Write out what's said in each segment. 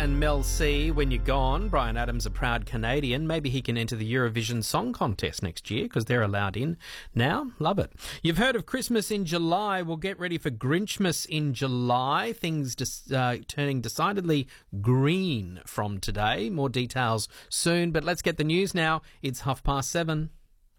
and Mel C, When You're Gone. Bryan Adams, a proud Canadian. Maybe he can enter the Eurovision Song Contest next year because they're allowed in now. Love it. You've heard of Christmas in July. We'll get ready for Grinchmas in July. Things turning decidedly green from today. More details soon, but let's get the news now. It's 7:30.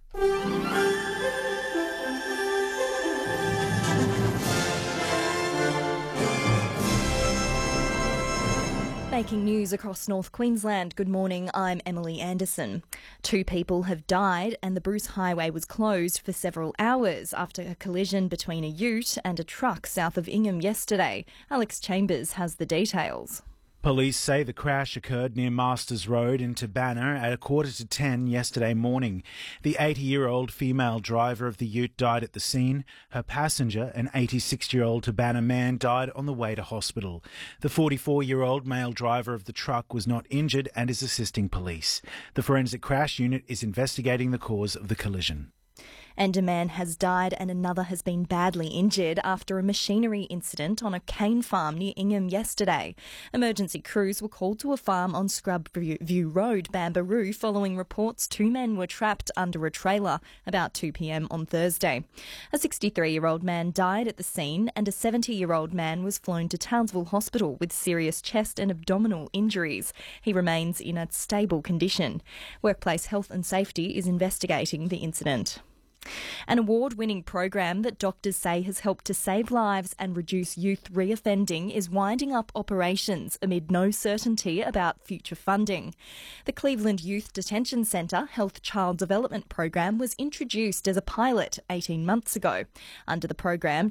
Making news across North Queensland. Good morning, I'm Emily Anderson. 2 people have died and the Bruce Highway was closed for several hours after a collision between a ute and a truck south of Ingham yesterday. Alex Chambers has the details. Police say the crash occurred near Masters Road in Tabanna at 9:45 yesterday morning. The 80-year-old female driver of the ute died at the scene. Her passenger, an 86-year-old Tabanna man, died on the way to hospital. The 44-year-old male driver of the truck was not injured and is assisting police. The Forensic Crash Unit is investigating the cause of the collision. And a man has died and another has been badly injured after a machinery incident on a cane farm near Ingham yesterday. Emergency crews were called to a farm on Scrub View Road, Bambaroo, following reports 2 men were trapped under a trailer about 2 p.m. on Thursday. A 63-year-old man died at the scene and a 70-year-old man was flown to Townsville Hospital with serious chest and abdominal injuries. He remains in a stable condition. Workplace Health and Safety is investigating the incident. An award-winning program that doctors say has helped to save lives and reduce youth reoffending is winding up operations amid no certainty about future funding. The Cleveland Youth Detention Centre Health Child Development Program was introduced as a pilot 18 months ago. Under the program,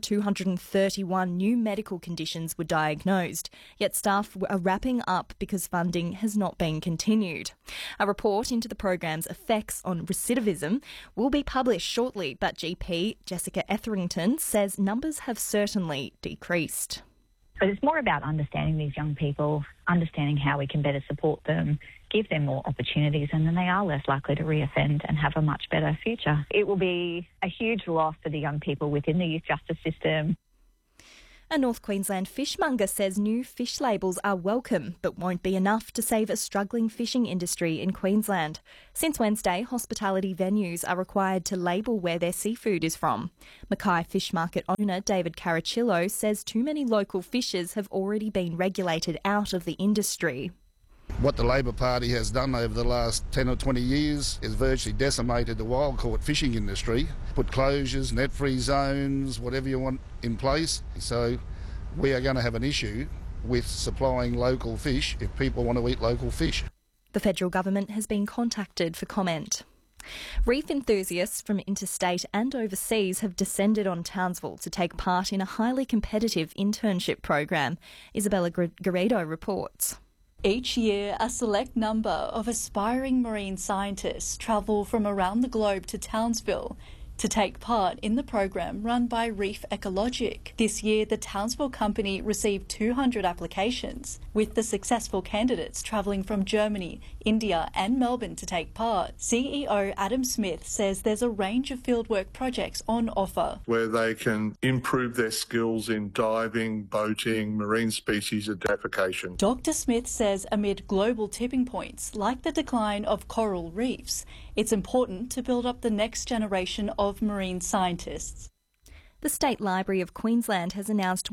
231 new medical conditions were diagnosed, yet staff are wrapping up because funding has not been continued. A report into the program's effects on recidivism will be published shortly, but GP Jessica Etherington says numbers have certainly decreased. But it's more about understanding these young people, understanding how we can better support them, give them more opportunities, and then they are less likely to reoffend and have a much better future. It will be a huge loss for the young people within the youth justice system. A North Queensland fishmonger says new fish labels are welcome, but won't be enough to save a struggling fishing industry in Queensland. Since Wednesday, hospitality venues are required to label where their seafood is from. Mackay Fish Market owner David Caracillo says too many local fishers have already been regulated out of the industry. What the Labor Party has done over the last 10 or 20 years is virtually decimated the wild caught fishing industry, put closures, net-free zones, whatever you want in place. So we are going to have an issue with supplying local fish if people want to eat local fish. The federal government has been contacted for comment. Reef enthusiasts from interstate and overseas have descended on Townsville to take part in a highly competitive internship program. Isabella Garrido reports. Each year, a select number of aspiring marine scientists travel from around the globe to Townsville to take part in the program run by Reef Ecologic. This year, the Townsville company received 200 applications, with the successful candidates travelling from Germany, India and Melbourne to take part. CEO Adam Smith says there's a range of fieldwork projects on offer, where they can improve their skills in diving, boating, marine species identification. Dr. Smith says amid global tipping points like the decline of coral reefs, it's important to build up the next generation of marine scientists. The State Library of Queensland has announced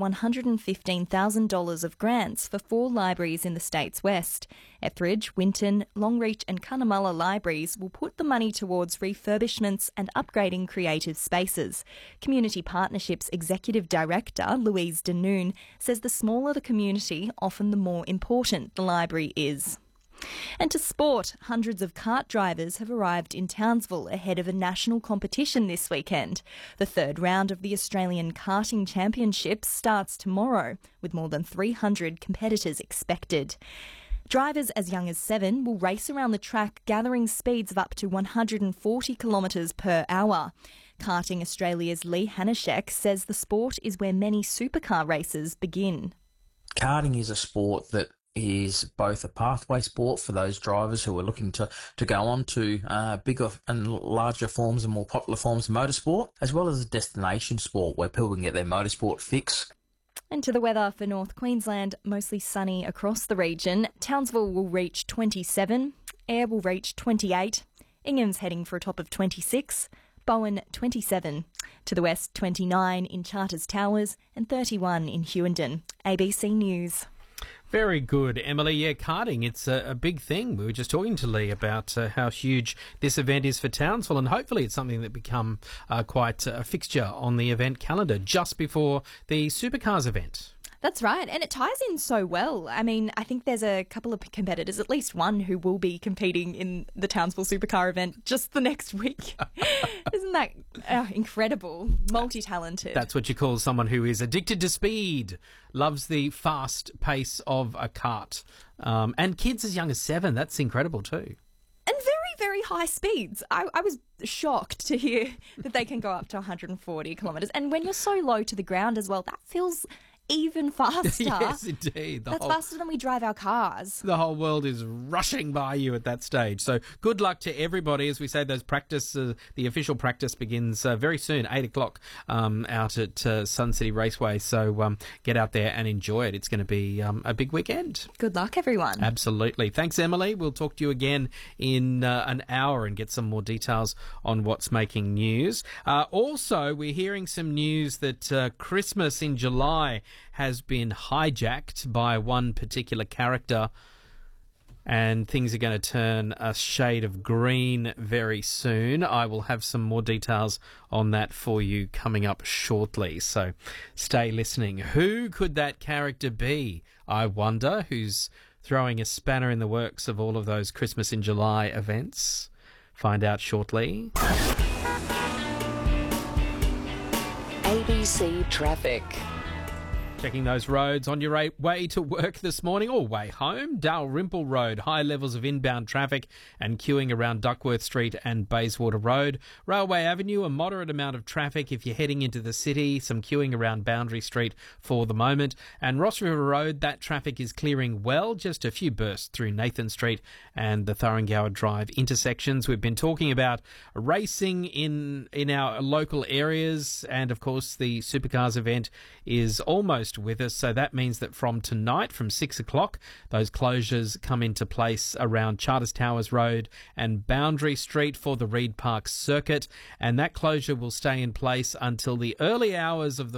$115,000 of grants for 4 libraries in the state's west. Etheridge, Winton, Longreach and Cunnamulla libraries will put the money towards refurbishments and upgrading creative spaces. Community Partnerships Executive Director Louise Danoon says the smaller the community, often the more important the library is. And to sport, hundreds of kart drivers have arrived in Townsville ahead of a national competition this weekend. The 3rd round of the Australian Karting Championships starts tomorrow, with more than 300 competitors expected. Drivers as young as 7 will race around the track, gathering speeds of up to 140 kilometres per hour. Karting Australia's Lee Hanashek says the sport is where many supercar races begin. Karting is a sport that is both a pathway sport for those drivers who are looking to go on to bigger and larger forms and more popular forms of motorsport, as well as a destination sport where people can get their motorsport fix. And to the weather for North Queensland, mostly sunny across the region. Townsville will reach 27, Ayr will reach 28, Ingham's heading for a top of 26, Bowen 27, to the west 29 in Charters Towers and 31 in Hughenden. ABC News. Very good, Emily. Yeah, karting, it's a big thing. We were just talking to Lee about how huge this event is for Townsville, and hopefully it's something that become quite a fixture on the event calendar just before the Supercars event. That's right, and it ties in so well. I mean, I think there's a couple of competitors, at least one who will be competing in the Townsville Supercar event just the next week. Isn't that incredible? Multi-talented. That's what you call someone who is addicted to speed, loves the fast pace of a kart. And kids as young as 7, that's incredible too. And very, very high speeds. I was shocked to hear that they can go up to 140 kilometres. And when you're so low to the ground as well, that feels even faster. Yes, indeed. That's faster than we drive our cars. The whole world is rushing by you at that stage. So good luck to everybody. As we say, those the official practice begins very soon, 8 o'clock out at Sun City Raceway. So get out there and enjoy it. It's going to be a big weekend. Good luck, everyone. Absolutely. Thanks, Emily. We'll talk to you again in an hour and get some more details on what's making news. Also, we're hearing some news that Christmas in July has been hijacked by one particular character, and things are going to turn a shade of green very soon. I will have some more details on that for you coming up shortly, so stay listening. Who could that character be, I wonder, who's throwing a spanner in the works of all of those Christmas in July events? Find out shortly. ABC Traffic. Checking those roads on your way to work this morning or way home. Dalrymple Road, high levels of inbound traffic and queuing around Duckworth Street and Bayswater Road. Railway Avenue, a moderate amount of traffic if you're heading into the city. Some queuing around Boundary Street for the moment. And Ross River Road, that traffic is clearing well. Just a few bursts through Nathan Street and the Thuringower Drive intersections. We've been talking about racing in our local areas, and of course the Supercars event is almost with us, so that means that from tonight, from 6 o'clock, those closures come into place around Charters Towers Road and Boundary Street for the Reed Park Circuit, and that closure will stay in place until the early hours of the